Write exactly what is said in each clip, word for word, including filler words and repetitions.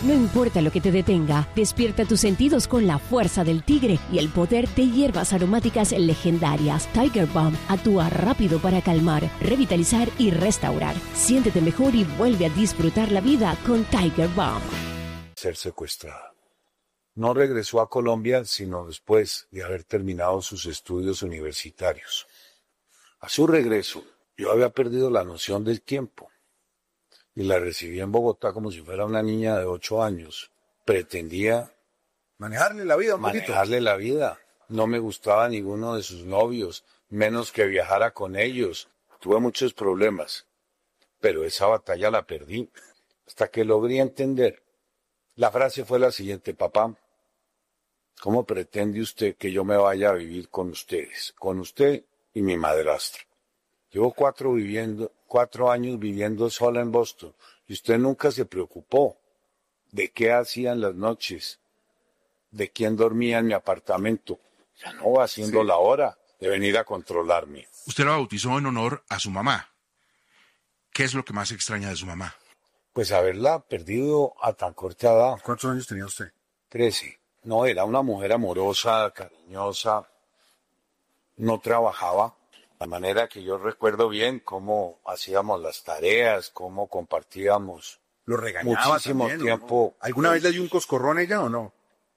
No importa lo que te detenga, despierta tus sentidos con la fuerza del tigre y el poder de hierbas aromáticas legendarias. Tiger Balm actúa rápido para calmar, revitalizar y restaurar. Siéntete mejor y vuelve a disfrutar la vida con Tiger Balm. Ser secuestrada. No regresó a Colombia sino después de haber terminado sus estudios universitarios. A su regreso, yo había perdido la noción del tiempo y la recibí en Bogotá como si fuera una niña de ocho años. Pretendía manejarle la vida un poquito. Manejarle la vida. No me gustaba ninguno de sus novios, menos que viajara con ellos. Tuve muchos problemas, pero esa batalla la perdí hasta que logré entender. La frase fue la siguiente: papá, ¿cómo pretende usted que yo me vaya a vivir con ustedes, con usted y mi madrastra? Llevo cuatro, viviendo, cuatro años viviendo sola en Boston y usted nunca se preocupó de qué hacía en las noches, de quién dormía en mi apartamento. Ya no va siendo sí. la hora de venir a controlarme. Usted la bautizó en honor a su mamá. ¿Qué es lo que más extraña de su mamá? Pues haberla perdido a tan corta edad. ¿Cuántos años tenía usted? Trece. No, era una mujer amorosa, cariñosa, no trabajaba. De manera que yo recuerdo bien cómo hacíamos las tareas, cómo compartíamos. ¿Lo regañaba muchísimo también, tiempo. ¿no? ¿Alguna vez le dio un coscorrón a ella o no?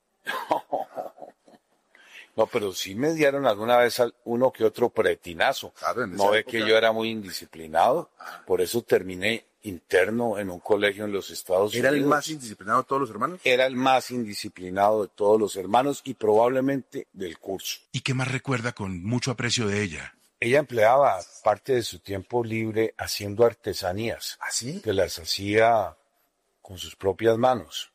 No, pero sí me dieron alguna vez uno que otro pretinazo. Claro, no ve que yo era muy indisciplinado, por eso terminé interno en un colegio en los Estados Unidos. ¿Era el más indisciplinado de todos los hermanos? Era el más indisciplinado de todos los hermanos y probablemente del curso. ¿Y qué más recuerda con mucho aprecio de ella? Ella empleaba parte de su tiempo libre haciendo artesanías. ¿Ah, sí? Que las hacía con sus propias manos.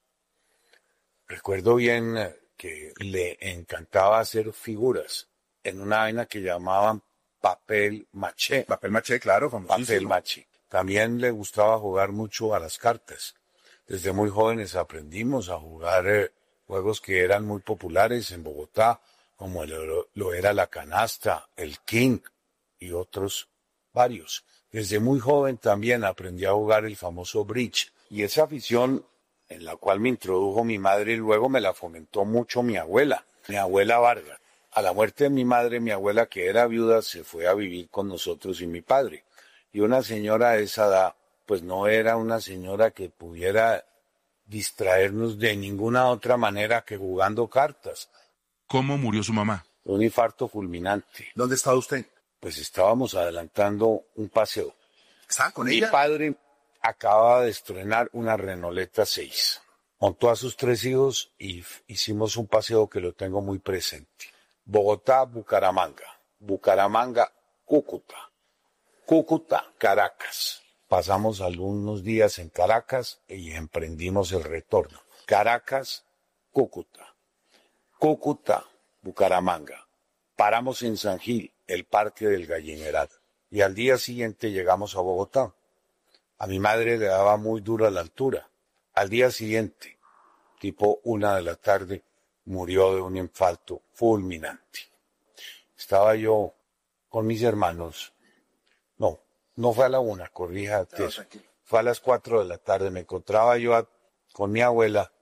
Recuerdo bien que le encantaba hacer figuras en una vaina que llamaban papel maché. Papel maché, claro, famosísimo. Papel maché. También le gustaba jugar mucho a las cartas. Desde muy jóvenes aprendimos a jugar eh, juegos que eran muy populares en Bogotá, como el, lo era la canasta, el king y otros varios. Desde muy joven también aprendí a jugar el famoso bridge. Y esa afición en la cual me introdujo mi madre y luego me la fomentó mucho mi abuela, mi abuela Vargas. A la muerte de mi madre, mi abuela, que era viuda, se fue a vivir con nosotros y mi padre. Y una señora de esa edad, pues no era una señora que pudiera distraernos de ninguna otra manera que jugando cartas. ¿Cómo murió su mamá? Un infarto fulminante. ¿Dónde estaba usted? Pues estábamos adelantando un paseo. ¿Estaba con mi ella? Mi padre acaba de estrenar una Renoleta seis. Montó a sus tres hijos y hicimos un paseo que lo tengo muy presente. Bogotá, Bucaramanga. Bucaramanga, Cúcuta. Cúcuta, Caracas. Pasamos algunos días en Caracas y emprendimos el retorno. Caracas, Cúcuta. Cúcuta, Bucaramanga. Paramos en San Gil, el Parque del Gallineral. Y al día siguiente llegamos a Bogotá. A mi madre le daba muy dura la altura. Al día siguiente, tipo una de la tarde, murió de un infarto fulminante. Estaba yo con mis hermanos. No, no fue a la una, corríjate eso. Fue a las cuatro de la tarde. Me encontraba yo a, con mi abuela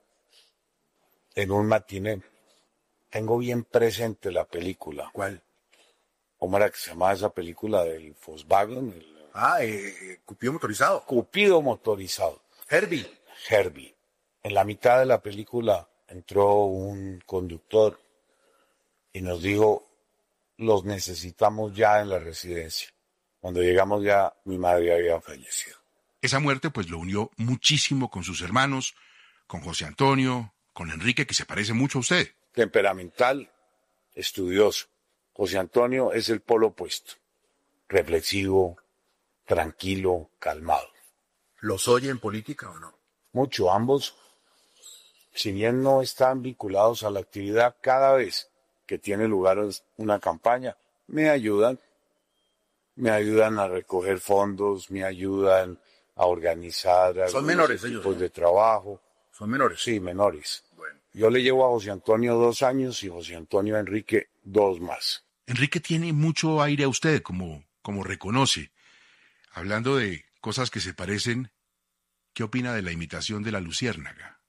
en un matiné. Tengo bien presente la película. ¿Cuál? ¿Cómo era que se llamaba esa película del Volkswagen? El... Ah, eh, Cupido motorizado. Cupido motorizado. Herbie. Herbie. En la mitad de la película entró un conductor y nos dijo, los necesitamos ya en la residencia. Cuando llegamos ya, mi madre había fallecido. Esa muerte pues lo unió muchísimo con sus hermanos, con José Antonio, con Enrique, que se parece mucho a usted. Temperamental, estudioso. José Antonio es el polo opuesto. Reflexivo, tranquilo, calmado. ¿Los oye en política o no? Mucho, ambos, si bien no están vinculados a la actividad, cada vez que tiene lugar una campaña, me ayudan, me ayudan a recoger fondos, me ayudan a organizar ¿Son menores tipos ellos, ¿no? de trabajo. ¿Son menores? Sí, menores. Bueno. Yo le llevo a José Antonio dos años y José Antonio a Enrique dos más. Enrique tiene mucho aire a usted, como, como reconoce. Hablando de cosas que se parecen, ¿qué opina de la imitación de la luciérnaga?